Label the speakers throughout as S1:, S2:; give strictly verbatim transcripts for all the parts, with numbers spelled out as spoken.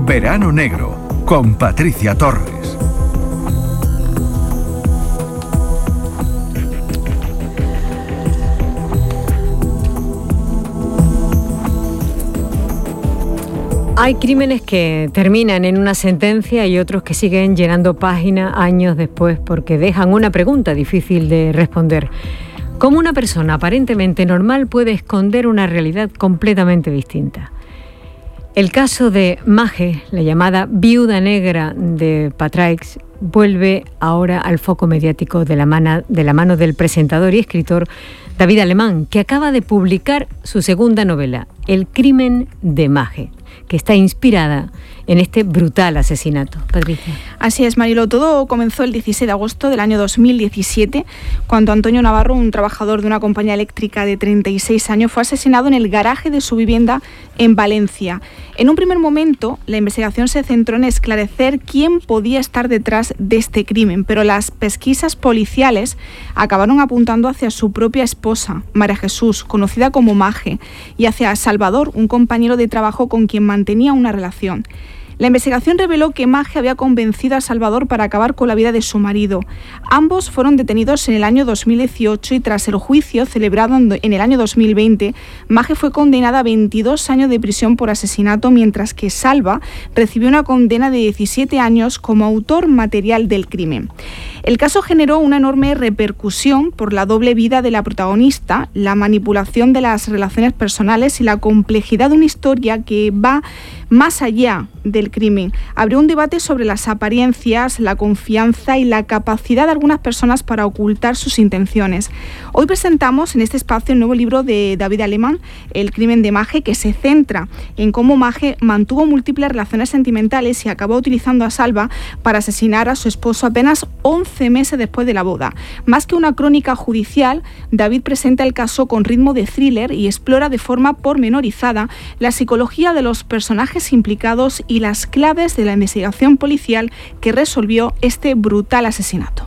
S1: Verano Negro, con Patricia Torres.
S2: Hay crímenes que terminan en una sentencia y otros que siguen llenando páginas años después porque dejan una pregunta difícil de responder. ¿Cómo una persona aparentemente normal puede esconder una realidad completamente distinta? El caso de Mage, la llamada viuda negra de Patraix, vuelve ahora al foco mediático de la, mano, de la mano del presentador y escritor David Alemán, que acaba de publicar su segunda novela, El crimen de Mage, que está inspirada en este brutal asesinato. Patricia.
S3: Así es, Marilo. Todo comenzó el dieciséis de agosto del año dos mil diecisiete, cuando Antonio Navarro, un trabajador de una compañía eléctrica de treinta y seis años, fue asesinado en el garaje de su vivienda en Valencia. En un primer momento, la investigación se centró en esclarecer quién podía estar detrás de este crimen, pero las pesquisas policiales acabaron apuntando hacia su propia esposa, María Jesús, conocida como Mage, y hacia Salvador, un compañero de trabajo con quien mantenía una relación. La investigación reveló que Mage había convencido a Salvador para acabar con la vida de su marido. Ambos fueron detenidos en el año dos mil dieciocho y tras el juicio celebrado en el año dos mil veinte, Mage fue condenada a veintidós años de prisión por asesinato, mientras que Salva recibió una condena de diecisiete años como autor material del crimen. El caso generó una enorme repercusión por la doble vida de la protagonista, la manipulación de las relaciones personales y la complejidad de una historia que va más allá del crimen. Abrió un debate sobre las apariencias, la confianza y la capacidad de algunas personas para ocultar sus intenciones. Hoy presentamos en este espacio el nuevo libro de David Alemán, El crimen de Mage, que se centra en cómo Mage mantuvo múltiples relaciones sentimentales y acabó utilizando a Salva para asesinar a su esposo apenas once meses después de la boda. Más que una crónica judicial, David presenta el caso con ritmo de thriller y explora de forma pormenorizada la psicología de los personajes implicados y las claves de la investigación policial que resolvió este brutal asesinato.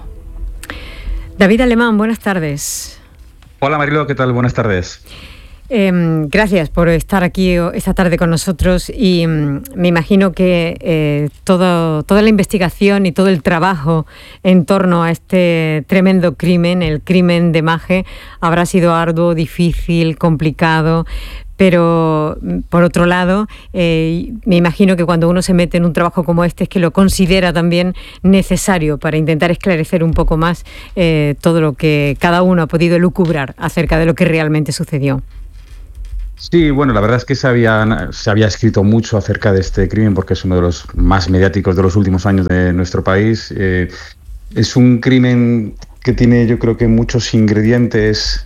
S2: David Alemán, buenas tardes.
S4: Hola Marilo, ¿qué tal? Buenas tardes.
S2: Eh, gracias por estar aquí esta tarde con nosotros y um, me imagino que eh, todo, toda la investigación y todo el trabajo en torno a este tremendo crimen, el crimen de Mage, habrá sido arduo, difícil, complicado. Pero, por otro lado, eh, me imagino que cuando uno se mete en un trabajo como este es que lo considera también necesario para intentar esclarecer un poco más eh, todo lo que cada uno ha podido elucubrar acerca de lo que realmente sucedió.
S4: Sí, bueno, la verdad es que se había, se había escrito mucho acerca de este crimen porque es uno de los más mediáticos de los últimos años de nuestro país. Eh, es un crimen que tiene, yo creo que muchos ingredientes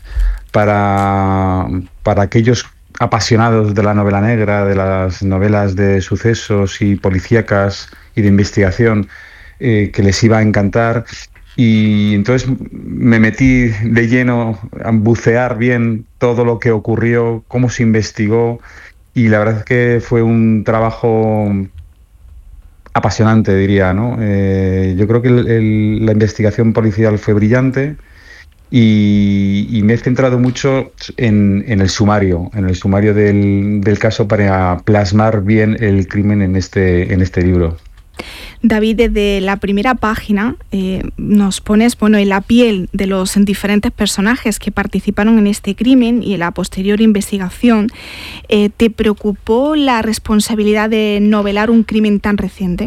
S4: para, para aquellos apasionados de la novela negra, de las novelas de sucesos y policíacas y de investigación, eh, que les iba a encantar. Y entonces me metí de lleno a bucear bien todo lo que ocurrió, cómo se investigó, y la verdad es que fue un trabajo apasionante, diría, ¿no? Eh, yo creo que el, el, la investigación policial fue brillante. Y, y me he centrado mucho en, en el sumario, en el sumario del, del caso para plasmar bien el crimen en este, en este libro.
S3: David, desde la primera página eh, nos pones bueno, en la piel de los diferentes personajes que participaron en este crimen y en la posterior investigación. Eh, ¿Te preocupó la responsabilidad de novelar un crimen tan reciente?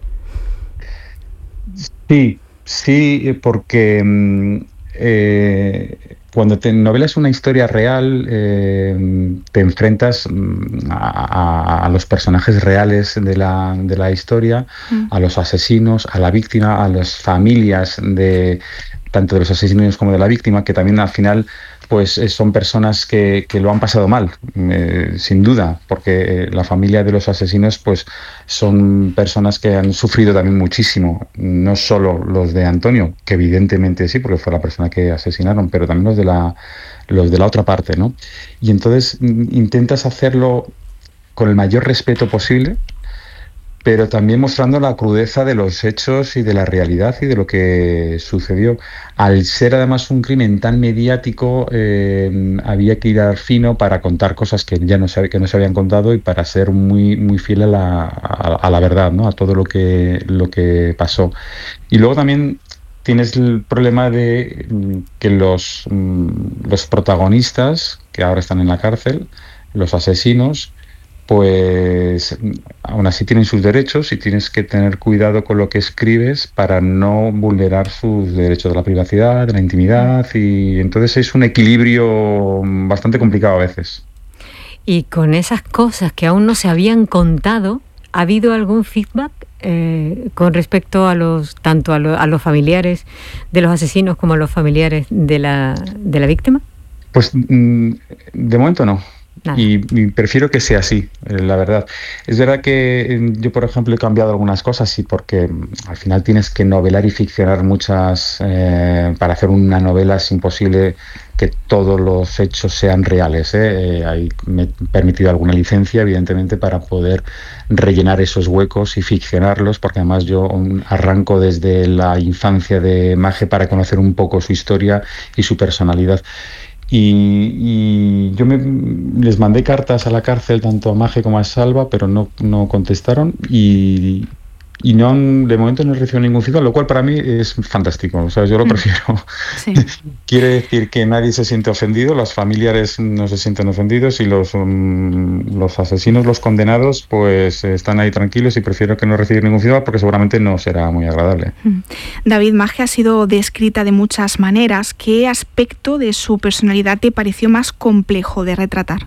S4: Sí, sí, porque Mm, Eh, cuando te novelas una historia real, eh, te enfrentas a, a, a los personajes reales de la, de la historia, mm. a los asesinos, a la víctima, a las familias de tanto de los asesinos como de la víctima, que también al final pues son personas que, que lo han pasado mal, eh, sin duda, porque la familia de los asesinos pues son personas que han sufrido también muchísimo, no solo los de Antonio, que evidentemente sí, porque fue la persona que asesinaron, pero también los de la, los de la otra parte, ¿no? Y entonces intentas hacerlo con el mayor respeto posible, pero también mostrando la crudeza de los hechos y de la realidad y de lo que sucedió. Al ser además un crimen tan mediático, eh, había que ir al fino para contar cosas que ya no se, que no se habían contado y para ser muy, muy fiel a la, a, a la verdad, ¿no? A todo lo que, lo que pasó. Y luego también tienes el problema de que los, los protagonistas, que ahora están en la cárcel, los asesinos, pues aún así tienen sus derechos y tienes que tener cuidado con lo que escribes para no vulnerar sus derechos de la privacidad, de la intimidad, y entonces es un equilibrio bastante complicado a veces.
S2: Y con esas cosas que aún no se habían contado, ¿ha habido algún feedback eh, con respecto a los tanto a, lo, a los familiares de los asesinos como a los familiares de la, de la víctima?
S4: Pues de momento no. Y, y prefiero que sea así, eh, la verdad. Es verdad que eh, yo, por ejemplo, he cambiado algunas cosas y porque al final tienes que novelar y ficcionar muchas... Eh, para hacer una novela es imposible que todos los hechos sean reales, ¿eh? Eh, hay, me he permitido alguna licencia, evidentemente, para poder rellenar esos huecos y ficcionarlos, porque además yo arranco desde la infancia de Maje para conocer un poco su historia y su personalidad. Y, y yo me, les mandé cartas a la cárcel, tanto a Maje como a Salva, pero no, no contestaron y, y no han, de momento no he recibido ningún feedback, lo cual para mí es fantástico. O sea, yo lo prefiero. Sí. Quiere decir que nadie se siente ofendido, los familiares no se sienten ofendidos y los, um, los asesinos, los condenados, pues están ahí tranquilos y prefiero que no recibir ningún feedback porque seguramente no será muy agradable.
S3: David, Maje ha sido descrita de muchas maneras. ¿Qué aspecto de su personalidad te pareció más complejo de retratar?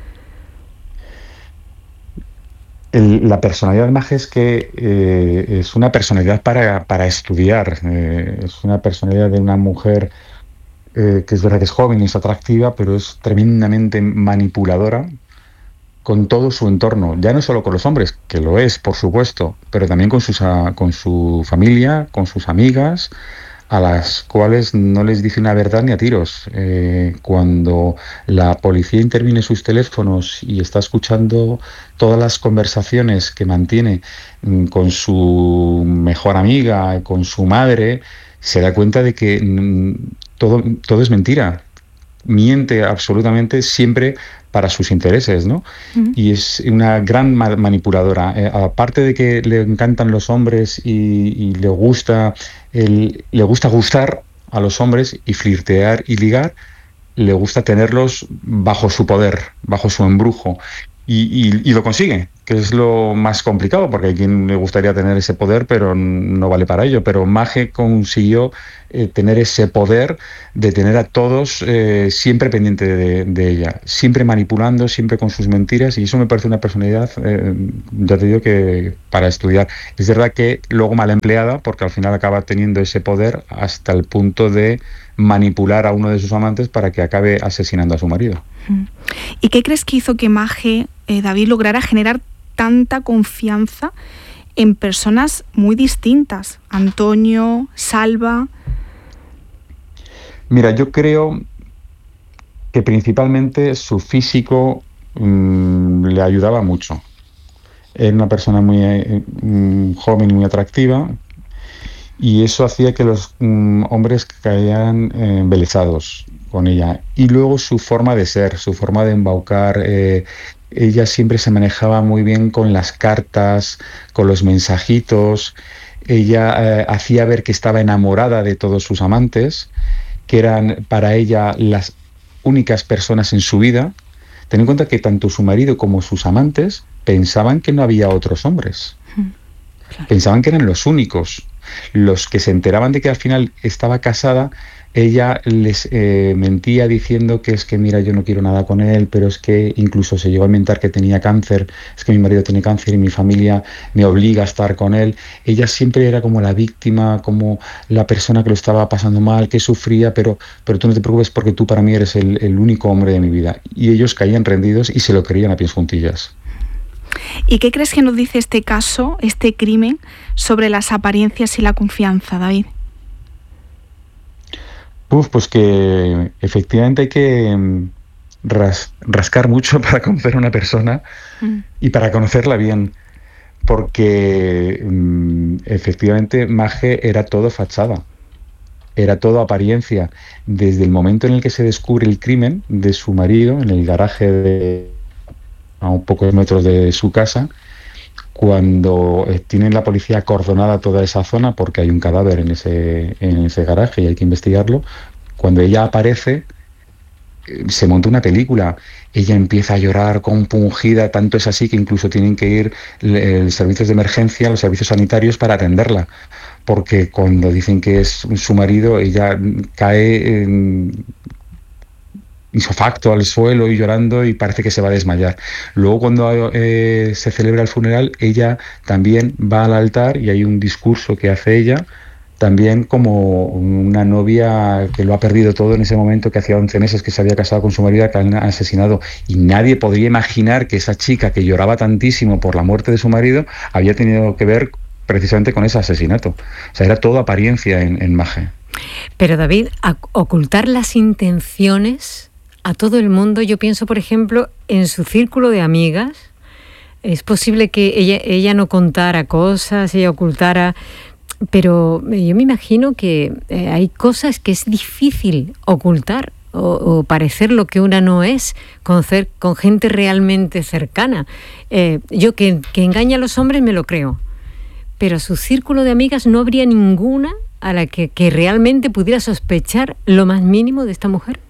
S4: El, la personalidad de Maje es que eh, es una personalidad para, para estudiar, eh, es una personalidad de una mujer eh, que es verdad que es joven y es atractiva, pero es tremendamente manipuladora con todo su entorno, ya no solo con los hombres, que lo es, por supuesto, pero también con, sus, con su familia, con sus amigas, a las cuales no les dice una verdad ni a tiros. Eh, cuando la policía interviene sus teléfonos y está escuchando todas las conversaciones que mantiene mm, con su mejor amiga, con su madre, se da cuenta de que mm, todo, todo es mentira. Miente absolutamente siempre para sus intereses, ¿no? Uh-huh. Y es una gran ma- manipuladora. Eh, aparte de que le encantan los hombres y, y le gusta el, le gusta gustar a los hombres y flirtear y ligar, le gusta tenerlos bajo su poder, bajo su embrujo. Y, y, y lo consigue, que es lo más complicado, porque hay quien le gustaría tener ese poder, pero no vale para ello. Pero Maje consiguió eh, tener ese poder de tener a todos eh, siempre pendiente de, de ella, siempre manipulando, siempre con sus mentiras, y eso me parece una personalidad, eh, ya te digo, que para estudiar. Es verdad que luego mal empleada, porque al final acaba teniendo ese poder hasta el punto de manipular a uno de sus amantes para que acabe asesinando a su marido.
S3: ¿Y qué crees que hizo que Maje, eh, David, lograra generar tanta confianza en personas muy distintas? Antonio, Salva...
S4: Mira, yo creo que principalmente su físico mmm, le ayudaba mucho. Era una persona muy eh, joven y muy atractiva, y eso hacía que los mmm, hombres caían eh, embelesados con ella. Y luego su forma de ser, su forma de embaucar. Eh, ella siempre se manejaba muy bien con las cartas, con los mensajitos. Ella eh, hacía ver que estaba enamorada de todos sus amantes, que eran para ella las únicas personas en su vida. Ten en cuenta que tanto su marido como sus amantes pensaban que no había otros hombres. Claro. Pensaban que eran los únicos. Los que se enteraban de que al final estaba casada, ella les eh, mentía diciendo que es que mira, yo no quiero nada con él, pero es que incluso se llegó a inventar que tenía cáncer, es que mi marido tiene cáncer y mi familia me obliga a estar con él. Ella siempre era como la víctima, como la persona que lo estaba pasando mal, que sufría, pero, pero tú no te preocupes porque tú para mí eres el, el único hombre de mi vida. Y ellos caían rendidos y se lo creían a pies juntillas.
S3: ¿Y qué crees que nos dice este caso, este crimen, sobre las apariencias y la confianza, David?
S4: Uf, pues que efectivamente hay que ras, rascar mucho para conocer a una persona mm. y para conocerla bien. porque mmm, efectivamente Maje era todo fachada, era todo apariencia. Desde el momento en el que se descubre el crimen de su marido, en el garaje de, a un pocos metros de su casa, cuando tienen la policía acordonada toda esa zona, porque hay un cadáver en ese, en ese garaje y hay que investigarlo, cuando ella aparece, se monta una película. Ella empieza a llorar compungida, tanto es así que incluso tienen que ir los servicios de emergencia, los servicios sanitarios para atenderla, porque cuando dicen que es su marido, ella cae en isofacto al suelo y llorando y parece que se va a desmayar. Luego cuando eh, se celebra el funeral, ella también va al altar y hay un discurso que hace ella, también como una novia que lo ha perdido todo en ese momento, que hacía once meses que se había casado con su marido, que han asesinado, y nadie podría imaginar que esa chica que lloraba tantísimo por la muerte de su marido había tenido que ver precisamente con ese asesinato. O sea, era todo apariencia en, en Maje.
S2: Pero David, ocultar las intenciones a todo el mundo, yo pienso, por ejemplo, en su círculo de amigas, es posible que ella, ella no contara cosas, ella ocultara, pero yo me imagino que eh, hay cosas que es difícil ocultar o, o parecer lo que una no es con, cer- con gente realmente cercana. Eh, yo que, que engaña a los hombres me lo creo, pero a su círculo de amigas no habría ninguna a la que, que realmente pudiera sospechar lo más mínimo de esta mujer.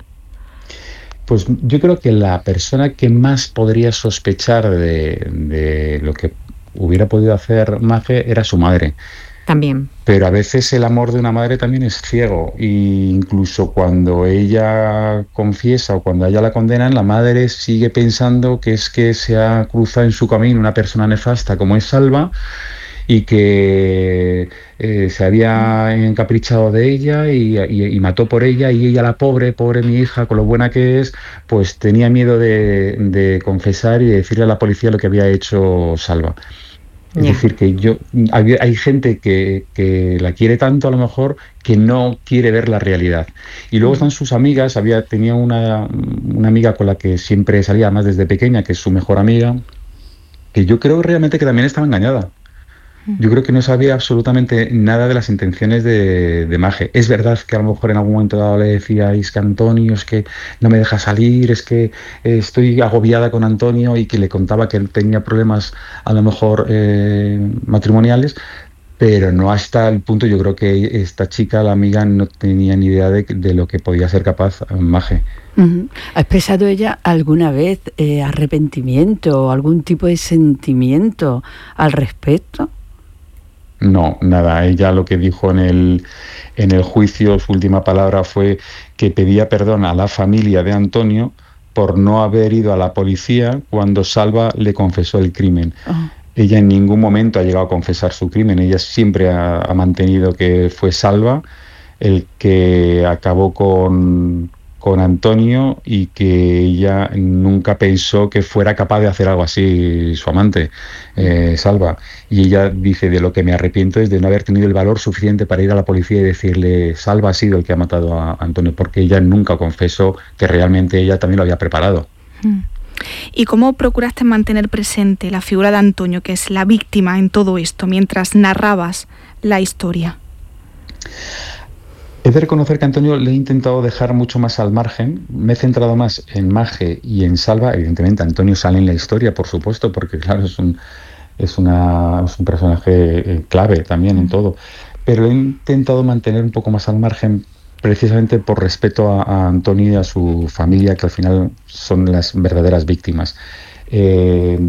S4: Pues yo creo que la persona que más podría sospechar de, de lo que hubiera podido hacer Maje era su madre.
S2: También.
S4: Pero a veces el amor de una madre también es ciego, e incluso cuando ella confiesa o cuando a ella la condenan, la madre sigue pensando que es que se ha cruzado en su camino una persona nefasta como es Salva, y que eh, se había encaprichado de ella y, y, y mató por ella, y ella, la pobre, pobre mi hija, con lo buena que es, pues tenía miedo de, de confesar y de decirle a la policía lo que había hecho Salva. Es yeah. decir, que yo hay, hay gente que, que la quiere tanto, a lo mejor, que no quiere ver la realidad. Y luego están sus amigas. Había, tenía una, una amiga con la que siempre salía, además desde pequeña, que es su mejor amiga, que yo creo realmente que también estaba engañada. Yo creo que no sabía absolutamente nada de las intenciones de, de Maje. Es verdad que a lo mejor en algún momento dado le decíais que Antonio es que no me deja salir, es que eh, estoy agobiada con Antonio, y que le contaba que él tenía problemas a lo mejor eh, matrimoniales, pero no hasta el punto. Yo creo que esta chica, la amiga, no tenía ni idea de, de lo que podía ser capaz Maje.
S5: Uh-huh. ¿Ha expresado ella alguna vez eh, arrepentimiento o algún tipo de sentimiento al respecto?
S4: No, nada. Ella lo que dijo en el, en el juicio, su última palabra fue que pedía perdón a la familia de Antonio por no haber ido a la policía cuando Salva le confesó el crimen. Oh. Ella en ningún momento ha llegado a confesar su crimen. Ella siempre ha, ha mantenido que fue Salva el que acabó con, con Antonio, y que ella nunca pensó que fuera capaz de hacer algo así su amante, eh, Salva. Y ella dice: de lo que me arrepiento es de no haber tenido el valor suficiente para ir a la policía y decirle Salva ha sido el que ha matado a Antonio, porque ella nunca confesó que realmente ella también lo había preparado.
S3: ¿Y cómo procuraste mantener presente la figura de Antonio, que es la víctima en todo esto, mientras narrabas la historia?
S4: He de reconocer que a Antonio le he intentado dejar mucho más al margen. Me he centrado más en Maje y en Salva. Evidentemente Antonio sale en la historia, por supuesto, porque claro, es un, es una, es un personaje clave también en todo. Pero he intentado mantener un poco más al margen, precisamente por respeto a, a Antonio y a su familia, que al final son las verdaderas víctimas. Eh,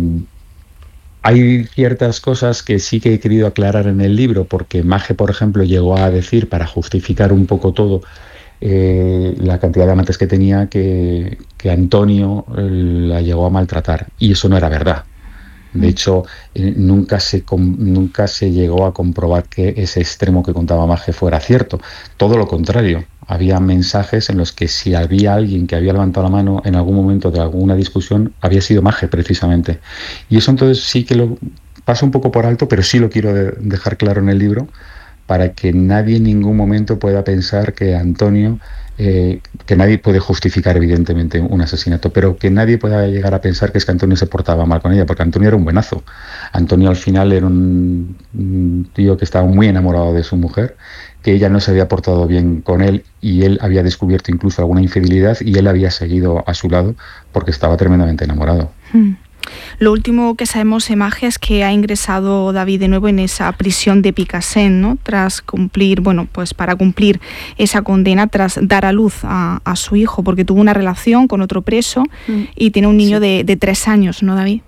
S4: Hay ciertas cosas que sí que he querido aclarar en el libro, porque Maje, por ejemplo, llegó a decir, para justificar un poco todo, eh, la cantidad de amantes que tenía, que, que Antonio eh, la llegó a maltratar, y eso no era verdad. De hecho, eh, nunca se com- nunca se llegó a comprobar que ese extremo que contaba Maje fuera cierto. Todo lo contrario. Había mensajes en los que si había alguien que había levantado la mano en algún momento de alguna discusión, había sido Maje, precisamente. Y eso entonces sí que lo paso un poco por alto, pero sí lo quiero de- dejar claro en el libro, para que nadie en ningún momento pueda pensar que Antonio, eh, que nadie puede justificar evidentemente un asesinato, pero que nadie pueda llegar a pensar que es que Antonio se portaba mal con ella, porque Antonio era un buenazo. Antonio al final era un, un tío que estaba muy enamorado de su mujer, que ella no se había portado bien con él y él había descubierto incluso alguna infidelidad y él había seguido a su lado porque estaba tremendamente enamorado.
S3: Mm. Lo último que sabemos en Maje es que ha ingresado David de nuevo en esa prisión de Picasen, ¿no? Tras cumplir, bueno, pues para cumplir esa condena, tras dar a luz a, a su hijo, porque tuvo una relación con otro preso mm. y tiene un niño sí. de, de tres años, ¿no, David?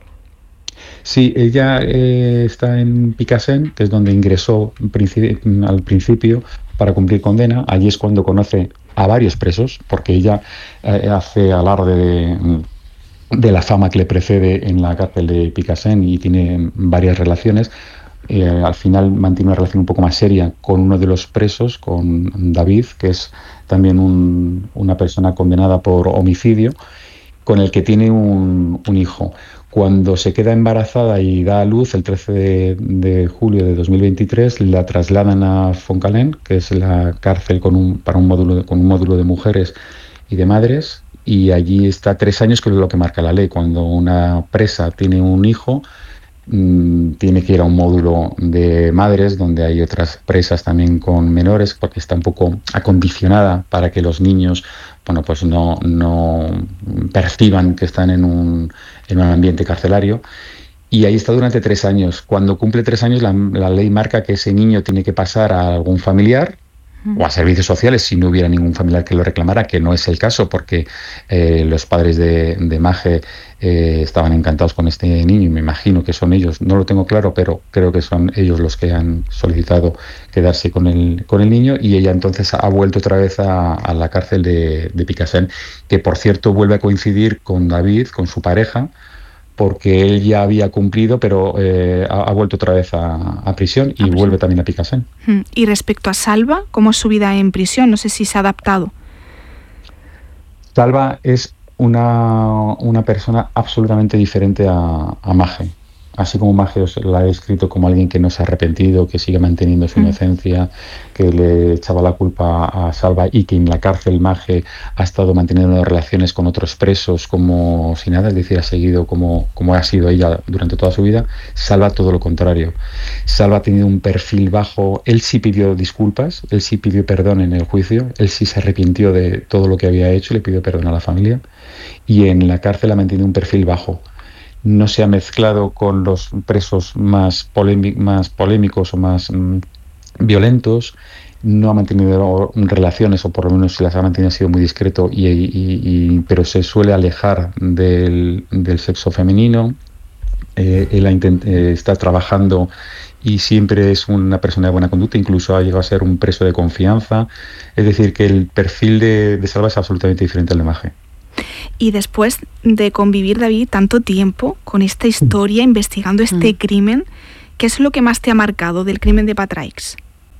S4: Sí, ella eh, está en Picasen, que es donde ingresó principi- al principio para cumplir condena. Allí es cuando conoce a varios presos, porque ella eh, hace alarde de... de la fama que le precede en la cárcel de Picasen y tiene varias relaciones. Eh, al final mantiene una relación un poco más seria con uno de los presos, con David, que es también un, una persona condenada por homicidio, con el que tiene un, un hijo. Cuando se queda embarazada y da a luz el trece de, de julio de dos mil veintitrés, la trasladan a Foncalén, que es la cárcel con un, para un módulo, con un módulo de mujeres y de madres, y allí está tres años, que es lo que marca la ley. Cuando una presa tiene un hijo, mmm, tiene que ir a un módulo de madres donde hay otras presas también con menores, porque está un poco acondicionada para que los niños, bueno, pues no, no perciban que están en un, en un ambiente carcelario. Y ahí está durante tres años. Cuando cumple tres años, la, la ley marca que ese niño tiene que pasar a algún familiar o a servicios sociales si no hubiera ningún familiar que lo reclamara, que no es el caso, porque eh, los padres de, de Maje eh, estaban encantados con este niño y me imagino que son ellos, no lo tengo claro, pero creo que son ellos los que han solicitado quedarse con el, con el niño, y ella entonces ha vuelto otra vez a, a la cárcel de, de Picasen, que por cierto vuelve a coincidir con David, con su pareja, porque él ya había cumplido, pero eh, ha, ha vuelto otra vez a, a prisión y a prisión. Vuelve también a Picasen.
S3: Y respecto a Salva, ¿cómo es su vida en prisión? No sé si se ha adaptado.
S4: Salva es una, una persona absolutamente diferente a, a Maje. Así como Maje os la he escrito como alguien que no se ha arrepentido, que sigue manteniendo su mm. inocencia, que le echaba la culpa a Salva, y que en la cárcel Maje ha estado manteniendo relaciones con otros presos como si nada, es decir, ha seguido como, como ha sido ella durante toda su vida. Salva todo lo contrario. Salva ha tenido un perfil bajo. Él sí pidió disculpas, él sí pidió perdón en el juicio, él sí se arrepintió de todo lo que había hecho, le pidió perdón a la familia, y en la cárcel ha mantenido un perfil bajo. No se ha mezclado con los presos más, polémic, más polémicos o más mmm, violentos, no ha mantenido relaciones, o por lo menos si las ha mantenido ha sido muy discreto, y, y, y, pero se suele alejar del, del sexo femenino. Eh, él intent, eh, está trabajando y siempre es una persona de buena conducta, incluso ha llegado a ser un preso de confianza. Es decir, que el perfil de, de Salva es absolutamente diferente al de Maje.
S3: Y después de convivir, David, tanto tiempo con esta historia, investigando este mm. crimen, ¿qué es lo que más te ha marcado del crimen de Patraix?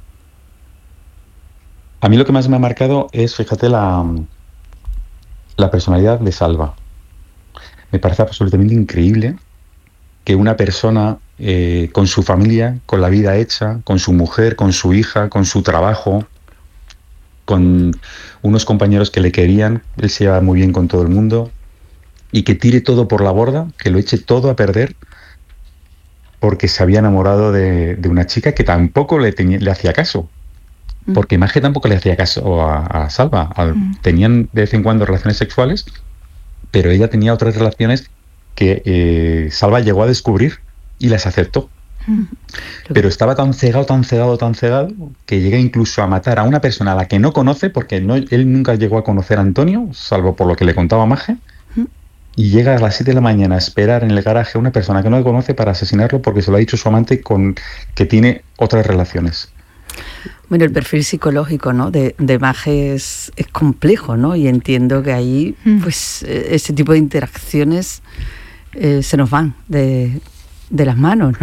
S4: A mí lo que más me ha marcado es, fíjate, la, la personalidad de Salva. Me parece absolutamente increíble que una persona eh, con su familia, con la vida hecha, con su mujer, con su hija, con su trabajo, con unos compañeros que le querían, él se lleva muy bien con todo el mundo, y que tire todo por la borda, que lo eche todo a perder porque se había enamorado de, de una chica que tampoco le, tenía, le hacía caso, porque Maje tampoco le hacía caso a, a Salva. A, mm. Tenían de vez en cuando relaciones sexuales, pero ella tenía otras relaciones que eh, Salva llegó a descubrir y las aceptó. Pero estaba tan cegado, tan cegado, tan cegado, que llega incluso a matar a una persona a la que no conoce, porque no, él nunca llegó a conocer a Antonio, salvo por lo que le contaba Maje, y llega a las siete de la mañana a esperar en el garaje a una persona que no le conoce para asesinarlo, porque se lo ha dicho su amante, con que tiene otras relaciones.
S5: Bueno, el perfil psicológico, ¿no?, de, de Maje es, es complejo, ¿no? Y entiendo que ahí, pues, ese tipo de interacciones eh, se nos van de, de las manos, ¿no?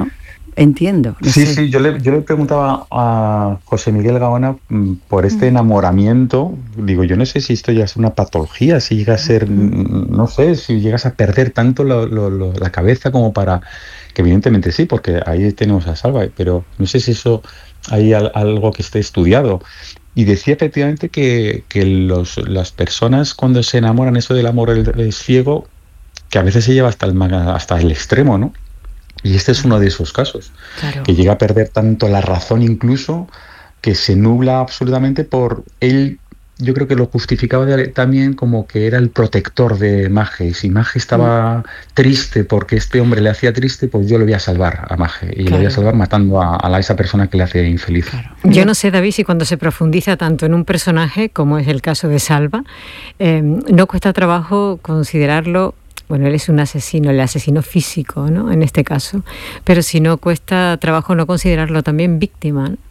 S5: entiendo. No
S4: sí,
S5: sé.
S4: sí, yo le, yo le preguntaba a José Miguel Gaona mm, por este enamoramiento. Digo, yo no sé si esto ya es una patología, si llega a ser, mm, no sé, si llegas a perder tanto lo- lo- lo- la cabeza como para... Que evidentemente sí, porque ahí tenemos a Salva, pero no sé si eso hay al- algo que esté estudiado. Y decía efectivamente que, que los, las personas cuando se enamoran, eso del amor es es ciego, que a veces se lleva hasta el, ma- hasta el extremo, ¿no? Y este es uno de esos casos,
S5: Claro.
S4: que llega a perder tanto la razón incluso, que se nubla absolutamente por él. Yo creo que lo justificaba de- también como que era el protector de Maje. Y si Maje estaba triste porque este hombre le hacía triste, pues yo le voy a salvar a Maje. Y le voy a
S5: Claro.
S4: salvar matando a, a la- esa persona que le hace infeliz.
S5: Claro.
S2: Yo no sé, David, si cuando se profundiza tanto en un personaje, como es el caso de Salva, eh, no cuesta trabajo considerarlo, bueno, él es un asesino, el asesino físico, ¿no?, en este caso, pero si no cuesta trabajo no considerarlo también víctima, ¿no?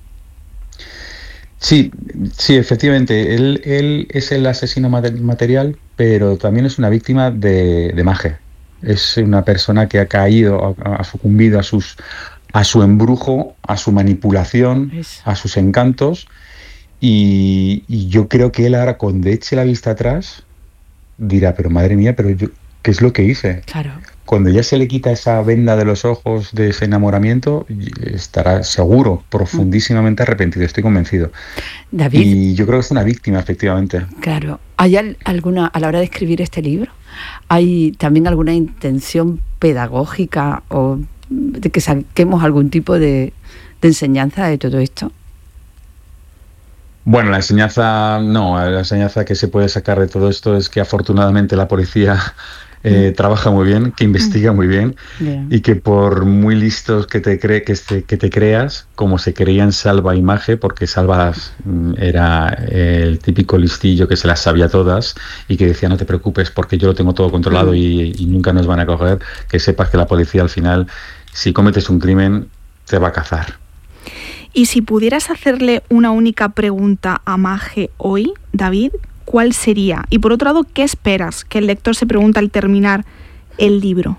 S4: Sí, sí, efectivamente. Él, él es el asesino mate- material, pero también es una víctima de, de Maje. Es una persona que ha caído, ha, ha sucumbido a sus, a su embrujo, a su manipulación,
S5: Eso.
S4: a sus encantos. Y, y yo creo que él ahora, cuando eche la vista atrás, dirá, pero madre mía, pero yo, ¿qué es lo que hice?
S5: Claro.
S4: Cuando ya se le quita esa venda de los ojos de ese enamoramiento, estará seguro, profundísimamente arrepentido, estoy convencido.
S5: David,
S4: Y yo creo que es una víctima, efectivamente.
S5: claro. ¿Hay al- alguna, a la hora de escribir este libro, hay también alguna intención pedagógica o de que saquemos algún tipo de, de enseñanza de todo esto?
S4: Bueno, la enseñanza, no, la enseñanza que se puede sacar de todo esto es que afortunadamente la policía eh,
S5: Mm.
S4: trabaja muy bien, que investiga muy bien,
S5: Bien.
S4: y que por muy listos que te cree que, este- que te creas, como se creían Salva y Maje, porque Salva mm, era el típico listillo que se las sabía todas y que decía no te preocupes porque yo lo tengo todo controlado
S5: Mm.
S4: y, y nunca nos van a coger, que sepas que la policía al final, si cometes un crimen, te va a cazar.
S3: Y si pudieras hacerle una única pregunta a Maje hoy, David, ¿cuál sería? Y por otro lado, ¿qué esperas que el lector se pregunte al terminar el libro?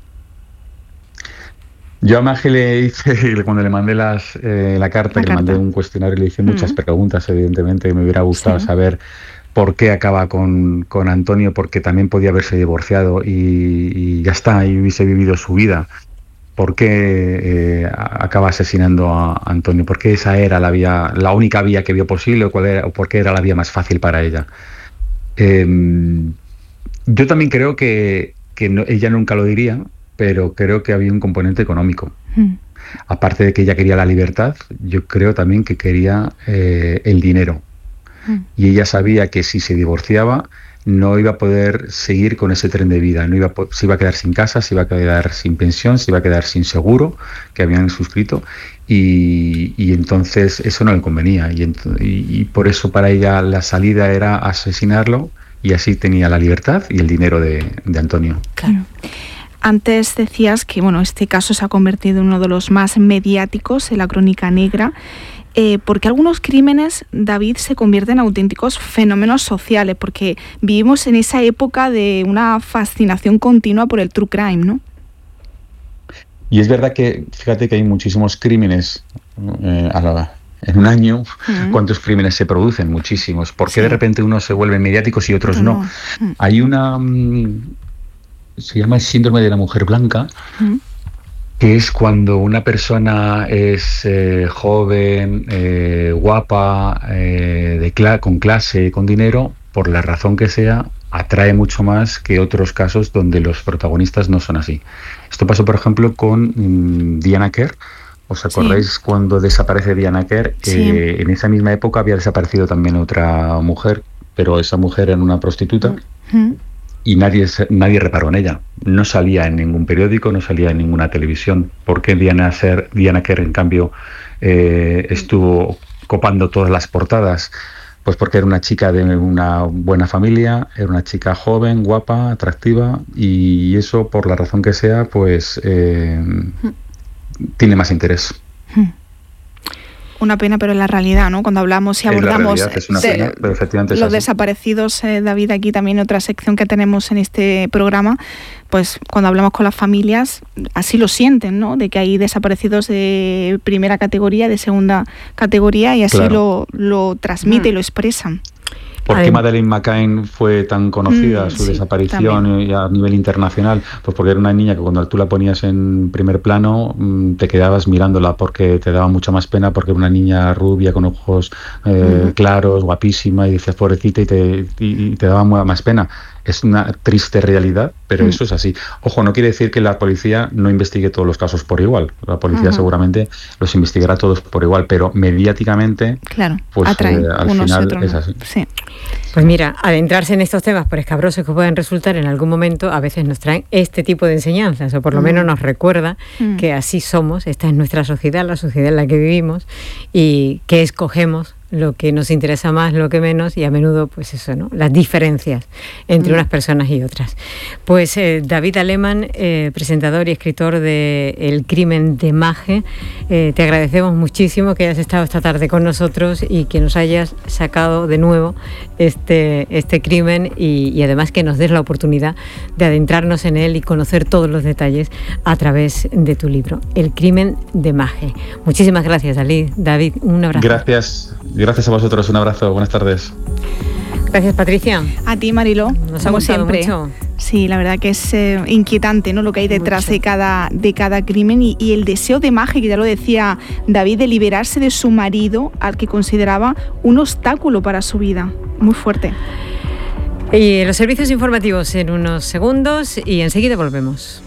S4: Yo a Maje le hice, cuando le mandé las, eh, la carta,
S3: La
S4: que le mandé
S3: carta.
S4: un cuestionario, le hice muchas
S3: Mm.
S4: preguntas, evidentemente, que me hubiera gustado
S3: Sí.
S4: saber por qué acaba con, con Antonio, porque también podía haberse divorciado y, y ya está, y hubiese vivido su vida. ¿Por qué eh, a- acaba asesinando a Antonio? ¿Por qué esa era la vía, la única vía que vio posible, o cuál era, o por qué era la vía más fácil para ella? Eh, yo también creo que, que no- ella nunca lo diría, pero creo que había un componente económico.
S3: Mm.
S4: Aparte de que ella quería la libertad, yo creo también que quería eh, el dinero.
S3: Mm.
S4: Y ella sabía que si se divorciaba no iba a poder seguir con ese tren de vida, no iba a po- se iba a quedar sin casa, se iba a quedar sin pensión, se iba a quedar sin seguro que habían suscrito, y, y entonces eso no le convenía, y, ent- y- y por eso para ella la salida era asesinarlo, y así tenía la libertad y el dinero de, de Antonio.
S5: Claro.
S3: Antes decías que bueno, este caso se ha convertido en uno de los más mediáticos en la crónica negra, eh, porque algunos crímenes, David, se convierten en auténticos fenómenos sociales, porque vivimos en esa época de una fascinación continua por el true crime, ¿no?
S4: Y es verdad que, fíjate que hay muchísimos crímenes eh, a la- en un año.
S3: Mm.
S4: ¿Cuántos crímenes se producen? Muchísimos. ¿Por qué
S3: Sí.
S4: de repente unos se vuelven mediáticos y otros
S3: Otro
S4: no?
S3: no. Mm.
S4: Hay una... mm, se llama el síndrome de la mujer blanca,
S3: Mm.
S4: que es cuando una persona es eh, joven, eh, guapa, eh, de cla- con clase, con dinero, por la razón que sea, atrae mucho más que otros casos donde los protagonistas no son así. Esto pasó, por ejemplo, con mm, Diana Kerr. ¿Os acordáis
S3: Sí.
S4: cuando desaparece Diana Kerr?
S3: Sí.
S4: Eh, en esa misma época había desaparecido también otra mujer, pero esa mujer era una prostituta.
S3: Mm.
S4: Y nadie, se- nadie reparó en ella. No salía en ningún periódico, no salía en ninguna televisión. ¿Por qué Diana, Ser, Diana Kerr, en cambio, eh, estuvo copando todas las portadas? Pues porque era una chica de una buena familia, era una chica joven, guapa, atractiva, y eso, por la razón que sea, pues eh, tiene más interés.
S3: Una pena, pero es la realidad, ¿no? Cuando hablamos y
S4: Es la
S3: abordamos
S4: realidad, es una
S3: de-
S4: pena, pero efectivamente es
S3: los
S4: así.
S3: desaparecidos, eh, David, aquí también otra sección que tenemos en este programa, pues cuando hablamos con las familias, así lo sienten, ¿no? De que hay desaparecidos de primera categoría, de segunda categoría, y así claro. lo, lo transmite mm. y lo expresan.
S4: ¿Por qué Madeleine McCann fue tan conocida, mm, su sí, desaparición también. a nivel internacional? Pues porque era una niña que cuando tú la ponías en primer plano te quedabas mirándola porque te daba mucha más pena, porque era una niña rubia con ojos eh, mm. claros, guapísima, y decías pobrecita y te, y, y te daba más pena. Es una triste realidad, pero mm. eso es así. Ojo, no quiere decir que la policía no investigue todos los casos por igual. La policía uh-huh. seguramente los investigará todos por igual, pero mediáticamente,
S3: claro,
S4: pues
S3: atrae
S4: eh, al
S3: unos
S4: final
S3: otros,
S4: es
S3: ¿no?
S4: así.
S3: Sí.
S2: Pues mira, adentrarse en estos temas, por escabrosos que pueden resultar en algún momento, a veces nos traen este tipo de enseñanzas, o por lo mm. menos nos recuerda mm. que así somos, esta es nuestra sociedad, la sociedad en la que vivimos, y que escogemos lo que nos interesa más, lo que menos, y a menudo, pues eso, ¿no? Las diferencias entre mm. unas personas y otras. Pues eh, David Aleman, eh, presentador y escritor de El crimen de Maje, eh, te agradecemos muchísimo que hayas estado esta tarde con nosotros y que nos hayas sacado de nuevo este, este crimen y, y además que nos des la oportunidad de adentrarnos en él y conocer todos los detalles a través de tu libro, El crimen de Maje. Muchísimas gracias, David. David, un abrazo.
S4: Gracias. Gracias a vosotros, un abrazo, buenas tardes.
S2: Gracias, Patricia.
S3: A ti, Mariló.
S2: Nos ha gustado
S3: siempre.
S2: mucho.
S3: Sí, la verdad que es eh, inquietante, ¿no? Lo que hay detrás mucho. de cada, de cada crimen y, y el deseo de Maje, que ya lo decía David, de liberarse de su marido, al que consideraba un obstáculo para su vida. Muy fuerte.
S2: Y los servicios informativos en unos segundos y enseguida volvemos.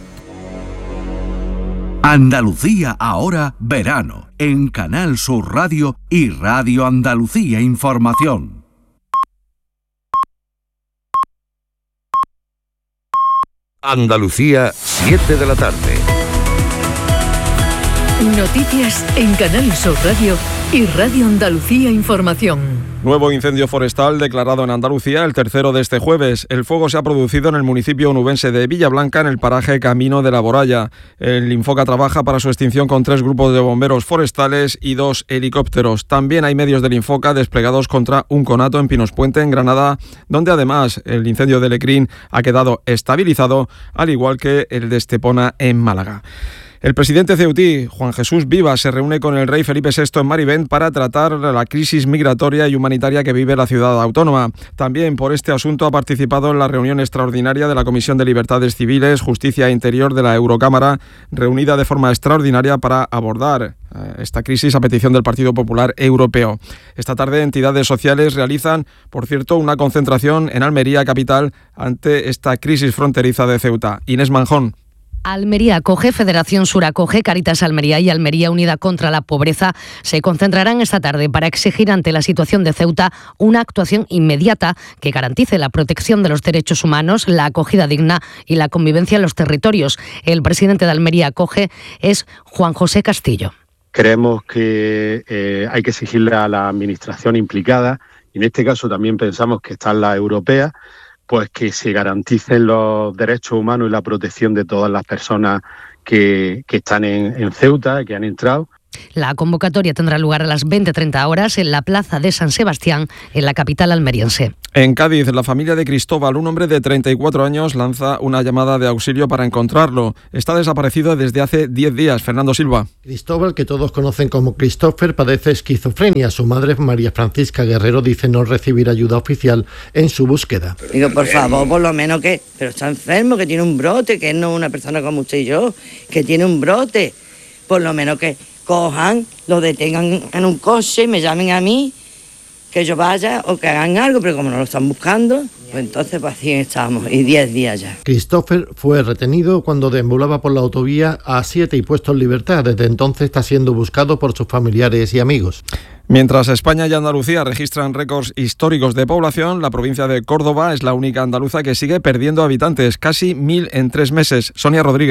S1: Andalucía ahora verano en Canal Sur Radio y Radio Andalucía Información.
S6: Andalucía, siete de la tarde.
S7: Noticias en Canal Sur Radio y Radio Andalucía Información.
S8: Nuevo incendio forestal declarado en Andalucía, el tercero de este jueves. El fuego se ha producido en el municipio onubense de Villablanca, en el paraje Camino de la Boralla. El Infoca trabaja para su extinción con tres grupos de bomberos forestales y dos helicópteros. También hay medios del Infoca desplegados contra un conato en Pinospuente, en Granada, donde además el incendio de Lecrín ha quedado estabilizado, al igual que el de Estepona en Málaga. El presidente ceutí, Juan Jesús Vivas, se reúne con el rey Felipe sexto en Marivent para tratar la crisis migratoria y humanitaria que vive la ciudad autónoma. También por este asunto ha participado en la reunión extraordinaria de la Comisión de Libertades Civiles, Justicia e Interior de la Eurocámara, reunida de forma extraordinaria para abordar esta crisis a petición del Partido Popular Europeo. Esta tarde entidades sociales realizan, por cierto, una concentración en Almería capital ante esta crisis fronteriza de Ceuta. Inés Manjón.
S9: Almería acoge, Federación Sur acoge, Cáritas Almería y Almería Unida contra la Pobreza se concentrarán esta tarde para exigir ante la situación de Ceuta una actuación inmediata que garantice la protección de los derechos humanos, la acogida digna y la convivencia en los territorios. El presidente de Almería acoge es Juan José Castillo.
S10: Creemos que eh, hay que exigirle a la administración implicada, y en este caso también pensamos que están las europeas, pues que se garanticen los derechos humanos y la protección de todas las personas que, que están en, en Ceuta, que han entrado.
S9: La convocatoria tendrá lugar a las veinte treinta horas en la plaza de San Sebastián, en la capital almeriense.
S8: En Cádiz, la familia de Cristóbal, un hombre de treinta y cuatro años, lanza una llamada de auxilio para encontrarlo. Está desaparecido desde hace diez días. Fernando Silva.
S11: Cristóbal, que todos conocen como Christopher, padece esquizofrenia. Su madre, María Francisca Guerrero, dice no recibir ayuda oficial en su búsqueda.
S12: Digo, por favor, por lo menos que... Pero está enfermo, que tiene un brote, que no es una persona como usted y yo, que tiene un brote. Por lo menos que cojan, lo detengan en un coche y me llamen a mí, que yo vaya o que hagan algo, pero como no lo están buscando, pues entonces pues así estamos, y diez días ya.
S11: Christopher fue retenido cuando deambulaba por la autovía A siete y puesto en libertad. Desde entonces está siendo buscado por sus familiares y amigos.
S8: Mientras España y Andalucía registran récords históricos de población, la provincia de Córdoba es la única andaluza que sigue perdiendo habitantes, casi mil en tres meses. Sonia Rodríguez.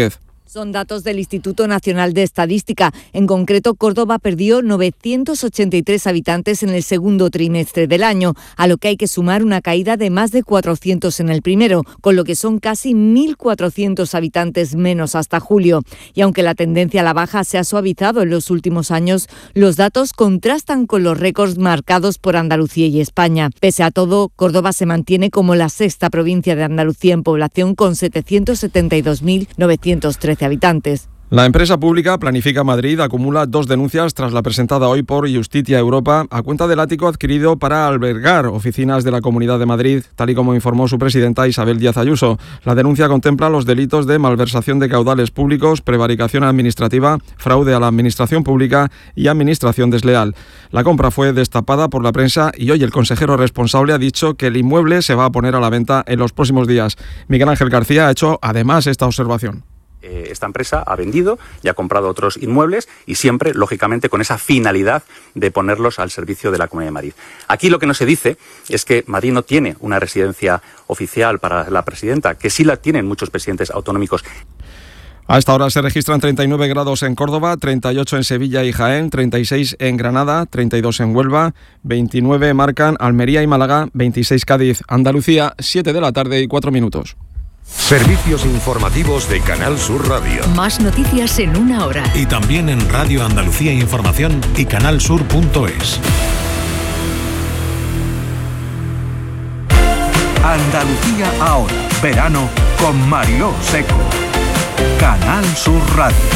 S6: Son datos del Instituto Nacional de Estadística. En concreto, Córdoba perdió novecientos ochenta y tres habitantes en el segundo trimestre del año, a lo que hay que sumar una caída de más de cuatrocientos en el primero, con lo que son casi mil cuatrocientos habitantes menos hasta julio. Y aunque la tendencia a la baja se ha suavizado en los últimos años, los datos contrastan con los récords marcados por Andalucía y España. Pese a todo, Córdoba se mantiene como la sexta provincia de Andalucía en población, con setecientos setenta y dos mil novecientos trece habitantes.
S8: La empresa pública Planifica Madrid acumula dos denuncias tras la presentada hoy por Justitia Europa a cuenta del ático adquirido para albergar oficinas de la Comunidad de Madrid, tal y como informó su presidenta Isabel Díaz Ayuso. La denuncia contempla los delitos de malversación de caudales públicos, prevaricación administrativa, fraude a la administración pública y administración desleal. La compra fue destapada por la prensa y hoy el consejero responsable ha dicho que el inmueble se va a poner a la venta en los próximos días. Miguel Ángel García ha hecho además esta observación.
S13: Esta empresa ha vendido y ha comprado otros inmuebles y siempre, lógicamente, con esa finalidad de ponerlos al servicio de la Comunidad de Madrid. Aquí lo que no se dice es que Madrid no tiene una residencia oficial para la presidenta, que sí la tienen muchos presidentes autonómicos.
S8: A esta hora se registran treinta y nueve grados en Córdoba, treinta y ocho en Sevilla y Jaén, treinta y seis en Granada, treinta y dos en Huelva, veintinueve marcan Almería y Málaga, veintiséis Cádiz. Andalucía, siete de la tarde y cuatro minutos.
S14: Servicios informativos de Canal Sur Radio.
S7: Más noticias en una hora.
S14: Y también en Radio Andalucía Información y canalsur punto es.
S1: Andalucía ahora, verano con Mariló Seco. Canal Sur Radio.